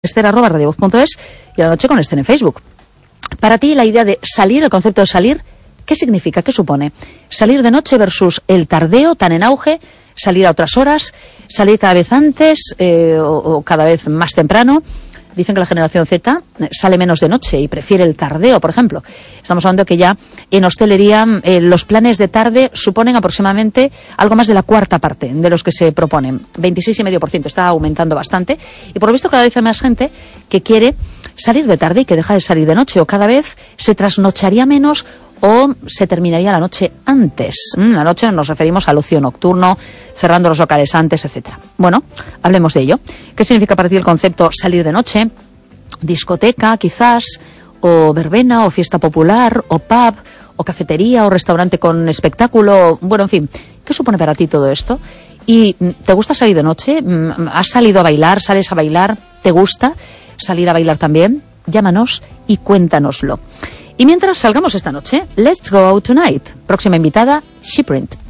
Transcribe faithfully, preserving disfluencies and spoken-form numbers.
Esther arroba radiovoz punto es y a la noche con Esther en Facebook. Para ti, la idea de salir, el concepto de salir, ¿qué significa? ¿Qué supone? Salir de noche versus el tardeo tan en auge, salir a otras horas, salir cada vez antes eh, o, o cada vez más temprano. Dicen que la generación Z sale menos de noche y prefiere el tardeo, por ejemplo. Estamos hablando que ya en hostelería eh, los planes de tarde suponen aproximadamente algo más de la cuarta parte de los que se proponen. veintiséis coma cinco por ciento, está aumentando bastante. Y por lo visto cada vez hay más gente que quiere salir de tarde y que deja de salir de noche. O cada vez se trasnocharía menos o se terminaría la noche antes. La noche nos referimos al ocio nocturno, cerrando los locales antes, etcétera. Bueno, hablemos de ello. ¿Qué significa para ti el concepto salir de noche? Discoteca, quizás, o verbena, o fiesta popular, o pub, o cafetería, o restaurante con espectáculo. Bueno, en fin, ¿qué supone para ti todo esto? ¿Y te gusta salir de noche? ¿Has salido a bailar? ¿Sales a bailar? ¿Te gusta salir a bailar también? Llámanos y cuéntanoslo. Y mientras salgamos esta noche, Let's Go Out Tonight. Próxima invitada, Sheprint.